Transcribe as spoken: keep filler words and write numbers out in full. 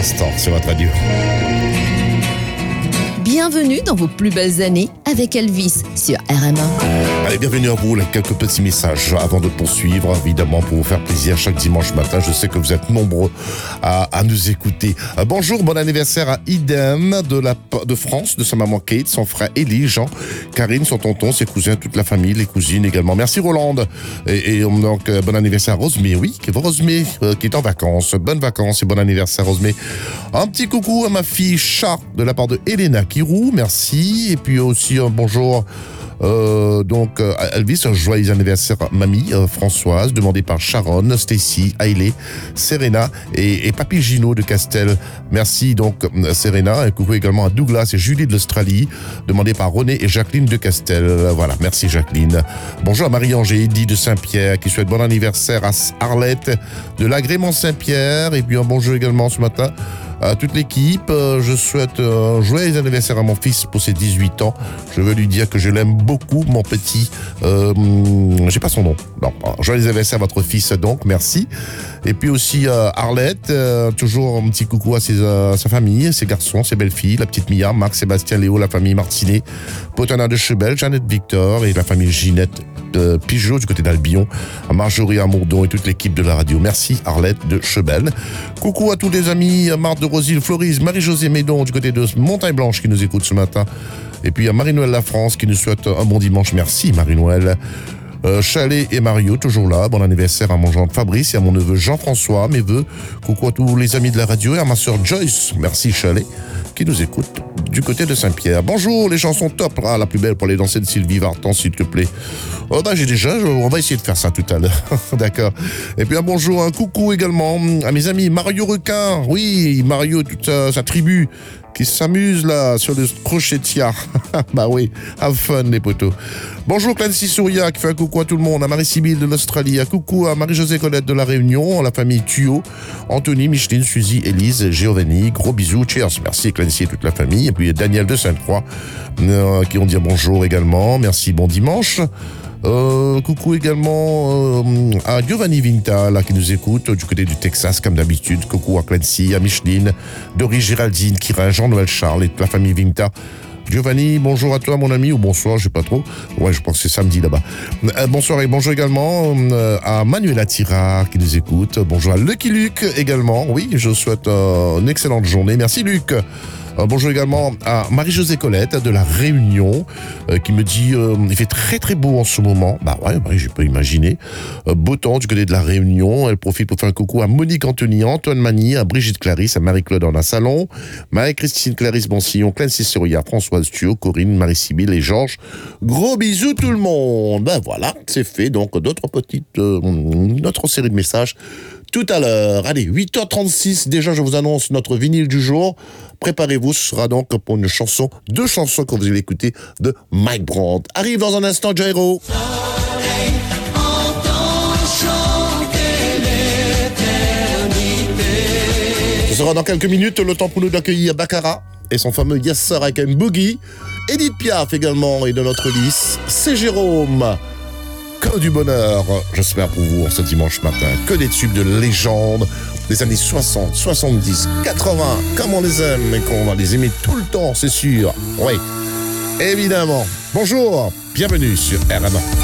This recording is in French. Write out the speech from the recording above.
l'instant sur votre radio. Bienvenue dans vos plus belles années avec Elvis sur R M A. Allez, bienvenue à vous. Là, quelques petits messages avant de poursuivre, évidemment, pour vous faire plaisir chaque dimanche matin. Je sais que vous êtes nombreux à, à nous écouter. Euh, bonjour, bon anniversaire à Idem de, la, de France, de sa maman Kate, son frère Élie, Jean, Karine, son tonton, ses cousins, toute la famille, les cousines également. Merci Rolande. Et, et donc, euh, bon anniversaire à Rosemée, oui, Rosemée euh, qui est en vacances. Bonnes vacances et bon anniversaire Rosemée. Un petit coucou à ma fille Chat de la part de Elena Kirou, merci. Et puis aussi un bonjour euh, donc euh, Elvis, un joyeux anniversaire mamie euh, Françoise, demandé par Sharon, Stacy, Hailey, Serena et, et Papy Gino de Castel. Merci donc euh, Serena. Et coucou également à Douglas et Julie de l'Australie, demandé par René et Jacqueline de Castel. Voilà, merci Jacqueline. Bonjour à Marie-Ange et Eddie de Saint-Pierre qui souhaite bon anniversaire à Arlette de l'agrément Saint-Pierre. Et puis un bonjour également ce matin à toute l'équipe. Je souhaite un joyeux anniversaire à mon fils pour ses dix-huit ans. Je veux lui dire que je l'aime beaucoup, mon petit. Euh, j'ai pas son nom. Non, joyeux anniversaire à votre fils donc, merci. Et puis aussi euh, Arlette, euh, toujours un petit coucou à, ses, euh, à sa famille, ses garçons, ses belles-filles, la petite Mia, Marc, Sébastien, Léo, la famille Martinet, Potana de Chebel, Jeannette Victor et la famille Ginette de Pigeot du côté d'Albion, à Marjorie Amourdon et toute l'équipe de la radio. Merci Arlette de Chebel. Coucou à tous les amis, Marthe de Rosille, Florise, Marie-Josée Médon du côté de Montagne-Blanche qui nous écoute ce matin. Et puis à Marie-Noël La France qui nous souhaite un bon dimanche. Merci Marie-Noël. Euh, Chalet et Mario, toujours là. Bon anniversaire à mon gendre Fabrice et à mon neveu Jean-François. Mes vœux. Coucou à tous les amis de la radio et à ma sœur Joyce. Merci Chalet, qui nous écoute du côté de Saint-Pierre. Bonjour, les chansons top. Ah, la plus belle pour les danser de Sylvie Vartan, s'il te plaît. Oh, bah, j'ai déjà, on va essayer de faire ça tout à l'heure. D'accord. Et puis un bonjour, un coucou également à mes amis Mario Requin. Oui, Mario, toute sa, sa tribu qui s'amuse là sur le crochetia. Bah oui, have fun les potos. Bonjour Clancy Souria qui fait un coucou à tout le monde, à Marie-Sybille de l'Australie, un coucou à Marie-Josée Colette de la Réunion, à la famille Thuot, Anthony, Micheline, Suzy, Élise, Giovanni, gros bisous, cheers, merci Clancy et toute la famille, et puis Daniel de Sainte-Croix euh, qui ont dit bonjour également, merci, bon dimanche. Euh, coucou également euh, à Giovanni Vinta là, qui nous écoute du côté du Texas comme d'habitude. Coucou à Clancy, à Micheline, Doris, Géraldine, Kira, Jean-Noël Charles et toute la famille Vinta. Giovanni, bonjour à toi mon ami, ou bonsoir, je sais pas trop. Ouais, je pense que c'est samedi là-bas. Euh, bonsoir et bonjour également euh, à Manuela Tirard qui nous écoute. Bonjour à Lucky Luc également. Oui, je souhaite euh, une excellente journée. Merci Luc. Euh, bonjour également à Marie-Josée Colette de la Réunion euh, qui me dit euh, il fait très très beau en ce moment. Bah ouais, bah, je peux imaginer. Euh, beau temps du côté de la Réunion. Elle profite pour faire un coucou à Monique Anthony, Antoine Magny, à Brigitte Clarisse, à Marie-Claude en salon, Marie-Christine Clarisse Boncillon, Clancy Soria, Françoise Thuot, Corinne, Marie-Sybille et Georges. Gros bisous tout le monde. Ben voilà, c'est fait. Donc d'autres petites, euh, notre série de messages tout à l'heure. Allez, huit heures trente-six, déjà je vous annonce notre vinyle du jour. Préparez-vous, ce sera donc pour une chanson, deux chansons que vous allez écouter de Mike Brandt. Arrive dans un instant, Jairo. Soleil, entends chanter l'éternité. Ce sera dans quelques minutes, le temps pour nous d'accueillir Baccara et son fameux Yes Sir I Can Boogie. Edith Piaf également est de notre liste. C'est Jérôme. Que du bonheur, j'espère pour vous, ce dimanche matin. Que des tubes de légende des années soixante, soixante-dix, quatre-vingts, comme on les aime et qu'on va les aimer tout le temps, c'est sûr. Oui, évidemment. Bonjour, bienvenue sur R M A.